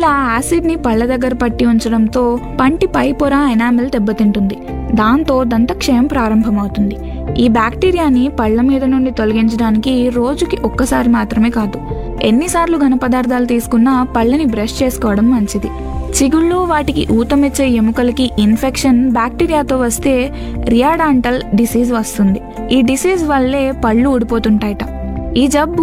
ఇలా యాసిడ్ని పళ్ళ దగ్గర పట్టి ఉంచడంతో పంటి పై పొర ఎనామిల్ దెబ్బతింటుంది. దాంతో దంతక్షయం ప్రారంభమవుతుంది. ఈ బ్యాక్టీరియాని పళ్ళ మీద నుండి తొలగించడానికి రోజుకి ఒక్కసారి మాత్రమే కాదు, ఎన్నిసార్లు ఘన పదార్థాలు తీసుకున్నా పళ్ళని బ్రష్ చేసుకోవడం మంచిది. చిగుళ్ళు, వాటికి ఊతమిచ్చే ఎముకలకి ఇన్ఫెక్షన్ బ్యాక్టీరియాతో వస్తే రియాడాంటల్ డిసీజ్ వస్తుంది. ఈ డిసీజ్ వల్లే పళ్ళు ఊడిపోతుంటాయట. ఈ జబ్బు